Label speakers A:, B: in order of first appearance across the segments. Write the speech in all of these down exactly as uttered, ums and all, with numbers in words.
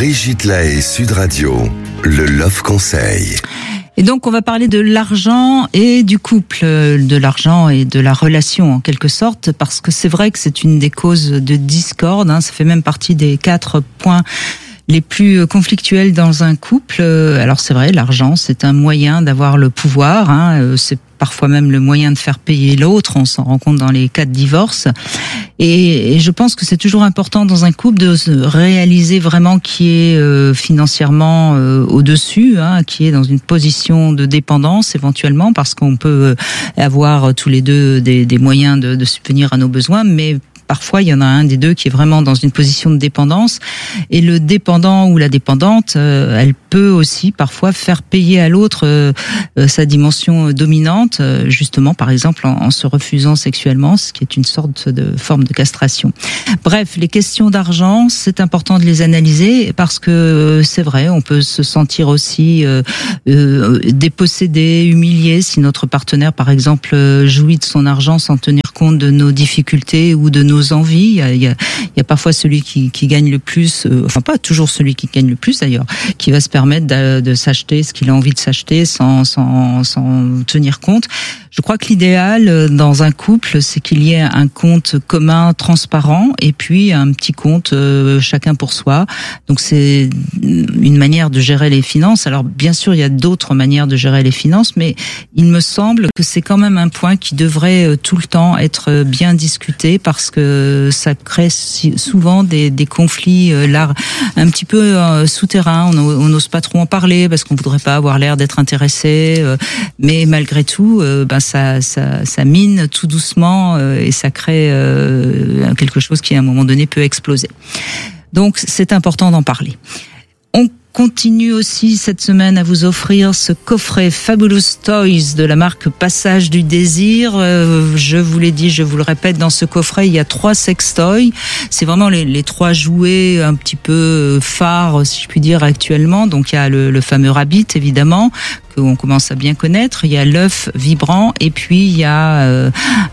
A: Brigitte Lahaie, Sud Radio, le Love Conseil.
B: Et donc, on va parler de l'argent et du couple, de l'argent et de la relation en quelque sorte, parce que c'est vrai que c'est une des causes de discorde, hein, ça fait même partie des quatre points les plus conflictuels dans un couple. Alors c'est vrai, l'argent, c'est un moyen d'avoir le pouvoir, hein, c'est parfois même le moyen de faire payer l'autre, on s'en rend compte dans les cas de divorce. Et, et je pense que c'est toujours important dans un couple de réaliser vraiment qui est euh, financièrement euh, au-dessus, hein, qui est dans une position de dépendance éventuellement, parce qu'on peut avoir tous les deux des, des moyens de, de subvenir à nos besoins, mais parfois, il y en a un des deux qui est vraiment dans une position de dépendance. Et le dépendant ou la dépendante, euh, elle peut aussi parfois faire payer à l'autre euh, euh, sa dimension dominante, euh, justement, par exemple, en, en se refusant sexuellement, ce qui est une sorte de forme de castration. Bref, les questions d'argent, c'est important de les analyser parce que euh, c'est vrai, on peut se sentir aussi euh, euh, dépossédé, humilié si notre partenaire, par exemple, jouit de son argent sans tenir compte de nos difficultés ou de nos envies. Il y a, il y a, il y a parfois celui qui, qui gagne le plus, euh, enfin pas toujours celui qui gagne le plus d'ailleurs, qui va se permettre de, de s'acheter ce qu'il a envie de s'acheter sans, sans, sans tenir compte. Je crois que l'idéal dans un couple, c'est qu'il y ait un compte commun, transparent, et puis un petit compte euh, chacun pour soi. Donc c'est une manière de gérer les finances. Alors bien sûr, il y a d'autres manières de gérer les finances, mais il me semble que c'est quand même un point qui devrait tout le temps être bien discuté parce que ça crée souvent des, des conflits euh, là, un petit peu euh, souterrains. On n'ose pas trop en parler parce qu'on voudrait pas avoir l'air d'être intéressé, euh, mais malgré tout, euh, ben ça, ça, ça mine tout doucement euh, et ça crée euh, quelque chose qui à un moment donné peut exploser. Donc c'est important d'en parler. On continue aussi cette semaine à vous offrir ce coffret Fabulous Toys de la marque Passage du Désir. Euh, je vous l'ai dit, je vous le répète, dans ce coffret, il y a trois sextoys. C'est vraiment les, les trois jouets un petit peu phares, si je puis dire, actuellement. Donc il y a le, le fameux Rabbit, évidemment, qu'on commence à bien connaître. Il y a l'œuf vibrant et puis il y a euh,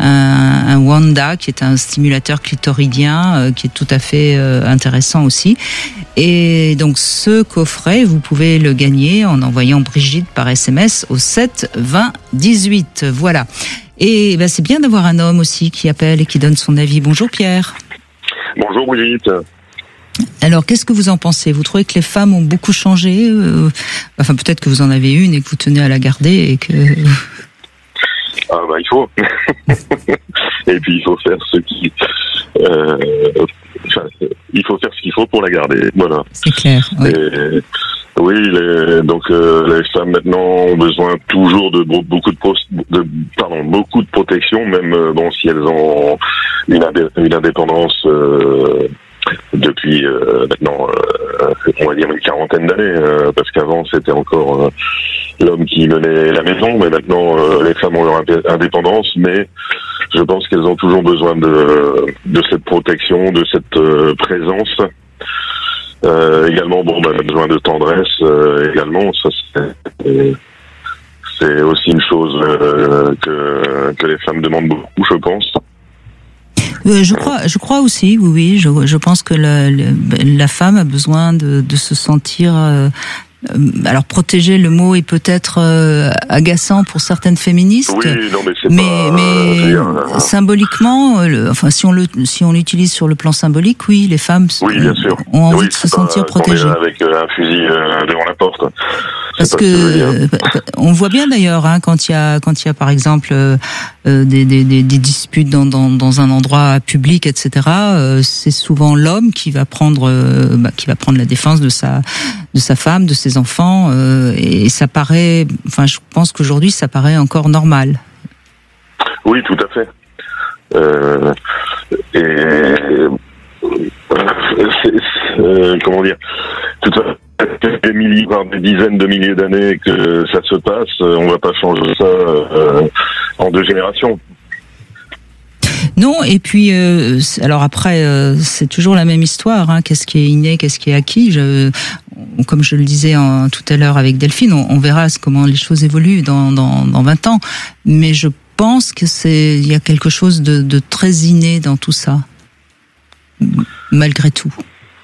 B: un, un Wanda qui est un stimulateur clitoridien euh, qui est tout à fait euh, intéressant aussi. Et donc ce coffret, vous pouvez le gagner en envoyant Brigitte par S M S au sept vingt dix-huit. Voilà. Et ben, c'est bien d'avoir un homme aussi qui appelle et qui donne son avis. Bonjour Pierre.
C: Bonjour Brigitte.
B: Alors, qu'est-ce que vous en pensez ? Vous trouvez que les femmes ont beaucoup changé ? euh, Enfin, peut-être que vous en avez une et que vous tenez à la garder et que...
C: Ah bah il faut. Et puis il faut faire ce qui... Euh, enfin, il faut faire ce qu'il faut pour la garder. Voilà.
B: C'est clair. Oui,
C: et, oui les, donc euh, les femmes maintenant ont besoin toujours de beaucoup de, de pardon beaucoup de protection, même euh, bon si elles ont une, indé- une indépendance. Euh, depuis euh, maintenant euh, on va dire une quarantaine d'années euh, parce qu'avant c'était encore euh, l'homme qui menait la maison, mais maintenant euh, les femmes ont leur indépendance, mais je pense qu'elles ont toujours besoin de de cette protection, de cette euh, présence. Euh, également bon bah, besoin de tendresse euh, également, ça c'est c'est aussi une chose euh, que que les femmes demandent beaucoup, je pense.
B: Euh, je crois, je crois aussi, oui, oui. Je, je pense que la, la, la femme a besoin de, de se sentir. Euh, alors protéger, le mot est peut-être euh, agaçant pour certaines féministes.
C: Oui, non, mais c'est
B: mais,
C: pas.
B: mais
C: Euh, dire,
B: symboliquement, euh, le, enfin, si on le, si on l'utilise sur le plan symbolique, oui, les femmes
C: oui, bien sûr.
B: ont envie
C: oui,
B: de se sentir
C: pas,
B: protégées.
C: Avec euh, un fusil euh, devant la porte.
B: Parce que, que on voit bien d'ailleurs hein, quand il y a quand il y a par exemple euh, des, des, des, des disputes dans, dans, dans un endroit public, et cetera. Euh, c'est souvent l'homme qui va prendre euh, bah, qui va prendre la défense de sa de sa femme, de ses enfants, euh, et ça paraît. Enfin, je pense qu'aujourd'hui ça paraît encore normal.
C: Oui, tout à fait. Euh, et c'est, c'est, euh, comment dire, tout à fait. Des milliers, voire des dizaines de milliers d'années que ça se passe, on va pas changer ça euh, en deux générations.
B: Non, et puis euh, alors après euh, c'est toujours la même histoire. Hein, qu'est-ce qui est inné, qu'est-ce qui est acquis. Je, comme je le disais en, tout à l'heure avec Delphine, on, on verra comment les choses évoluent dans, dans, dans vingt ans. Mais je pense que c'est il y a quelque chose de, de très inné dans tout ça, malgré tout.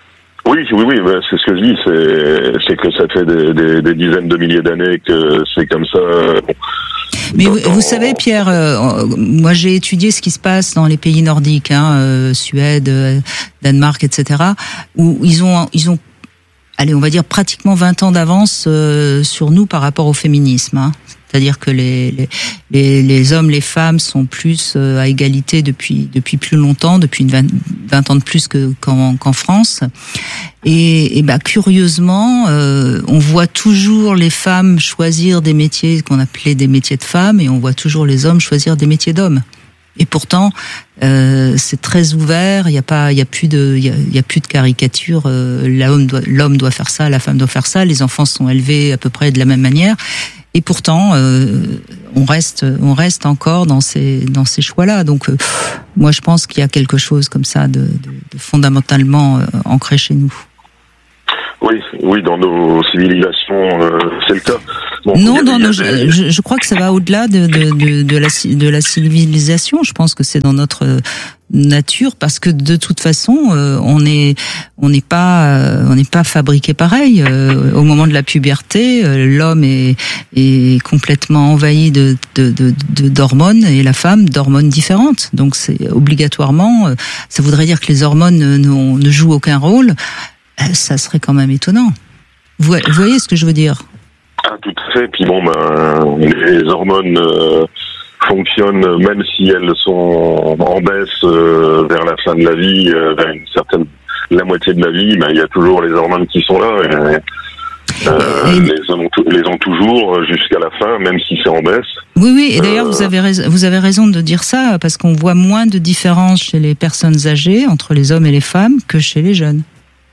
C: Oui, oui, oui, bah, c'est ce que je dis, c'est, c'est que ça fait des, des, des dizaines de milliers d'années que c'est comme ça. Bon.
B: Mais vous, vous savez, Pierre, euh, moi j'ai étudié ce qui se passe dans les pays nordiques, hein, euh, Suède, euh, Danemark, et cetera, où ils ont, ils ont, allez, on va dire pratiquement vingt ans d'avance euh, sur nous par rapport au féminisme. Hein. C'est-à-dire que les, les, les, les hommes, les femmes sont plus euh, à égalité depuis, depuis plus longtemps, depuis une vingt, vingt ans de plus que, qu'en, qu'en France. Et, et bah, curieusement, euh, on voit toujours les femmes choisir des métiers qu'on appelait des métiers de femmes, et on voit toujours les hommes choisir des métiers d'hommes. Et pourtant, euh, c'est très ouvert. Il y a pas, il y a plus de, il y a, il y a plus de caricature. Euh, l'homme doit, l'homme doit faire ça, la femme doit faire ça. Les enfants sont élevés à peu près de la même manière. Et pourtant, euh, on reste, on reste encore dans ces, dans ces choix-là. Donc, euh, moi, je pense qu'il y a quelque chose comme ça de, de, de fondamentalement euh, ancré chez nous.
C: Oui, oui, dans nos civilisations, euh, c'est le cas. Bon,
B: non,
C: a,
B: dans nos,
C: des...
B: je, je crois que ça va au-delà de, de, de, de, la, de la civilisation. Je pense que c'est dans notre nature, parce que de toute façon, euh, on est, on n'est pas, euh, on n'est pas fabriqué pareil. Euh, au moment de la puberté, euh, l'homme est, est complètement envahi de, de, de, de d'hormones, et la femme d'hormones différentes. Donc, c'est obligatoirement, euh, ça voudrait dire que les hormones ne, ne, ne jouent aucun rôle. Ça serait quand même étonnant. Vous, vous voyez ce que je veux dire?
C: Ah, tout à fait. Puis bon, ben, les hormones euh, fonctionnent, même si elles sont en baisse euh, vers la fin de la vie, euh, vers une certaine, la moitié de la vie, ben, il y a toujours les hormones qui sont là. Et, euh, et... Les, ont, les ont toujours jusqu'à la fin, même si c'est en baisse.
B: Oui, oui. Et d'ailleurs,
C: euh...
B: vous avez raison, vous avez raison de dire ça, parce qu'on voit moins de différence chez les personnes âgées entre les hommes et les femmes que chez les jeunes.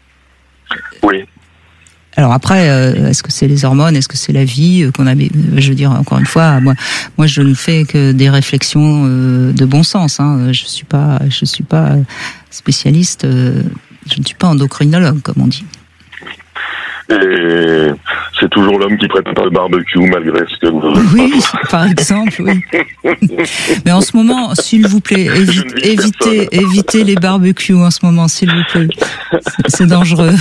C: Oui.
B: Alors après, euh, est-ce que c'est les hormones, est-ce que c'est la vie euh, qu'on a? Je veux dire, encore une fois, moi, moi, je ne fais que des réflexions euh, de bon sens. Hein. Je suis pas, je suis pas spécialiste. Euh, je ne suis pas endocrinologue, comme on dit.
C: Et c'est toujours l'homme qui prépare le barbecue, malgré ce que vous...
B: Oui, par exemple, oui. Mais en ce moment, s'il vous plaît, évite, évitez, évitez les barbecues en ce moment, s'il vous plaît. C'est, c'est dangereux.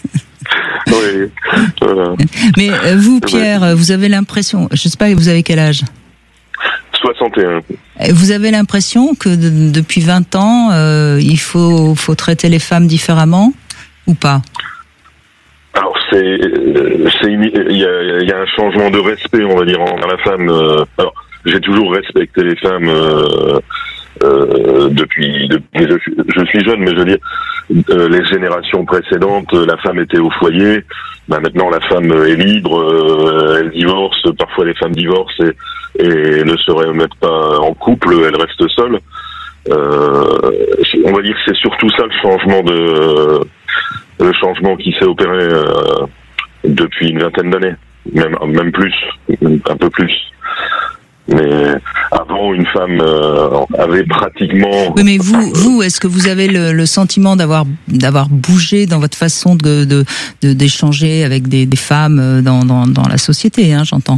C: Oui, voilà.
B: Mais vous, Pierre, vous avez l'impression, je sais pas, vous avez quel âge?
C: soixante et un.
B: Vous avez l'impression que de, depuis vingt ans, euh, il faut, faut traiter les femmes différemment, ou pas?
C: Alors c'est, c'est il y a, il y a un changement de respect, on va dire, envers la femme. Alors j'ai toujours respecté les femmes euh, euh, depuis, depuis je, je suis jeune, mais je veux dire euh, les générations précédentes, la femme était au foyer. Ben maintenant la femme est libre, euh, elle divorce. Parfois les femmes divorcent et, et ne se remettent pas en couple, elles restent seules. Euh, on va dire que c'est surtout ça le changement de le changement qui s'est opéré euh, depuis une vingtaine d'années, même même plus, un peu plus. Mais avant, une femme euh, avait pratiquement.
B: Oui, mais vous, vous, est-ce que vous avez le, le sentiment d'avoir d'avoir bougé dans votre façon de de, de d'échanger avec des, des femmes dans dans dans la société, hein, j'entends.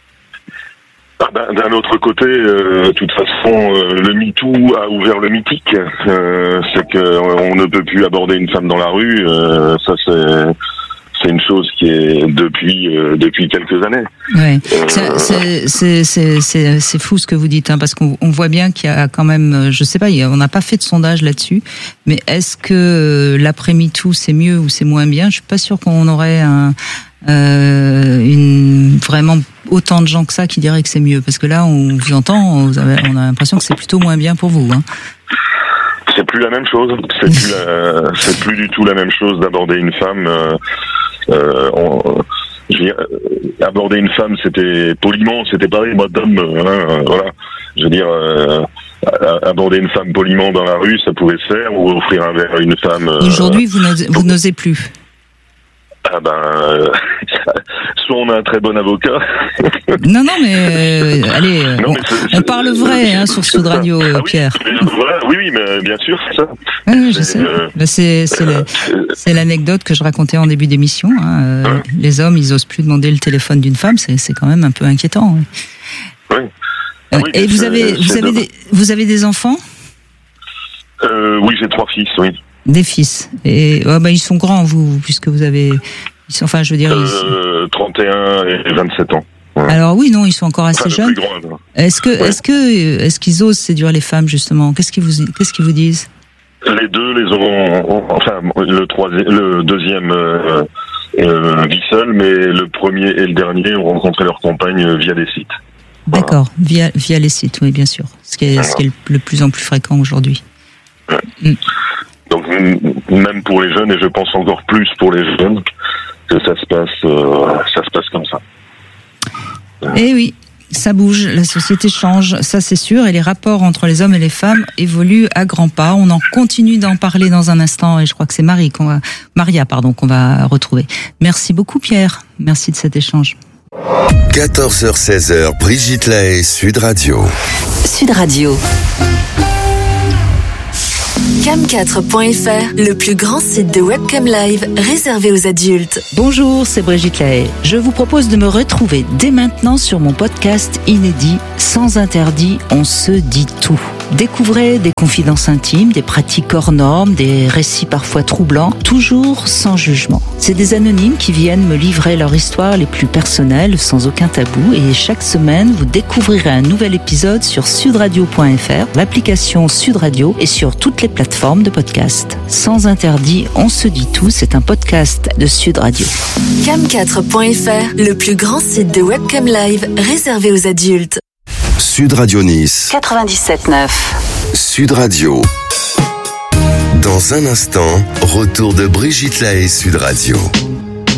C: Ah ben, d'un autre côté, euh, de toute façon, euh, le MeToo a ouvert le mythique. Euh, c'est que on ne peut plus aborder une femme dans la rue. Euh, ça, c'est c'est une chose qui est depuis euh, depuis quelques années.
B: Ouais.
C: Euh,
B: c'est, c'est c'est c'est c'est fou ce que vous dites, hein, parce qu'on on voit bien qu'il y a quand même, je sais pas, il y a, on n'a pas fait de sondage là-dessus, mais est-ce que l'après MeToo c'est mieux ou c'est moins bien? Je suis pas sûre qu'on aurait un Euh, une, vraiment autant de gens que ça qui diraient que c'est mieux, parce que là on vous entend, vous avez, on a l'impression que c'est plutôt moins bien pour vous, hein.
C: C'est plus la même chose, c'est plus la, c'est plus du tout la même chose d'aborder une femme. Euh, euh, on, je veux dire, aborder une femme, c'était poliment, c'était pareil, madame, hein, voilà. Je veux dire, euh, aborder une femme poliment dans la rue, ça pouvait se faire, ou offrir un verre à une femme. Euh,
B: Aujourd'hui, vous n'osez, vous n'osez plus.
C: Ah ben, euh, soit on a un très bon avocat.
B: Non, non, mais euh, allez, non, mais c'est, c'est, on parle vrai hein, sur Sud Radio, ah, Pierre.
C: Oui, voilà, oui, oui, mais bien sûr, c'est ça.
B: Oui, oui, je sais. Euh, c'est, c'est, euh, la, c'est l'anecdote que je racontais en début d'émission. Hein. Euh, hein. Les hommes, ils osent plus demander le téléphone d'une femme, c'est, c'est quand même un peu inquiétant. Oui.
C: Oui.
B: Euh, oui et vous avez, vous avez, des, vous avez des enfants?
C: euh, Oui, j'ai trois fils, oui.
B: Des fils. Et oh, bah, ils sont grands, vous, puisque vous avez... Ils sont, enfin, je veux dire...
C: Euh,
B: ils...
C: trente et un et vingt-sept ans. Ouais.
B: Alors oui, non, ils sont encore assez
C: enfin,
B: jeunes.
C: Grand,
B: est-ce que,
C: ouais.
B: est-ce que, est-ce qu'ils osent séduire les femmes, justement? Qu'est-ce qu'ils vous, qu'est-ce qu'ils vous disent?
C: Les deux les auront... Enfin, le troisième, le deuxième euh, euh, vit seul, mais le premier et le dernier ont rencontré leur compagne via des sites.
B: D'accord, voilà. via, via les sites, oui, bien sûr. Ce qui est, voilà. ce qui est le, le plus en plus fréquent aujourd'hui.
C: Ouais. Mm. Donc, même pour les jeunes, et je pense encore plus pour les jeunes, que ça se passe, euh, ça se passe comme ça.
B: Eh oui, ça bouge, la société change, ça c'est sûr, et les rapports entre les hommes et les femmes évoluent à grands pas. On en continue d'en parler dans un instant, et je crois que c'est Marie qu'on va, Maria, pardon, qu'on va retrouver. Merci beaucoup, Pierre. Merci de cet échange.
A: quatorze heures seize heures, Brigitte Lahaie, Sud Radio.
D: Sud Radio. cam quatre point f r, le plus grand site de webcam live réservé aux adultes.
B: Bonjour, c'est Brigitte Lahaie. Je vous propose de me retrouver dès maintenant sur mon podcast inédit Sans interdit, on se dit tout. Découvrez des confidences intimes, des pratiques hors normes, des récits parfois troublants, toujours sans jugement. C'est des anonymes qui viennent me livrer leur histoire les plus personnelles, sans aucun tabou, et chaque semaine, vous découvrirez un nouvel épisode sur sudradio point f r, l'application Sud Radio et sur toutes les plateformes de podcast. Sans interdit, on se dit tout, c'est un podcast de Sud Radio.
D: cam quatre point f r, le plus grand site de webcam live réservé aux adultes.
A: Sud Radio Nice.
D: quatre-vingt-dix-sept neuf.
A: Sud Radio. Dans un instant, retour de Brigitte Lahaie, Sud Radio.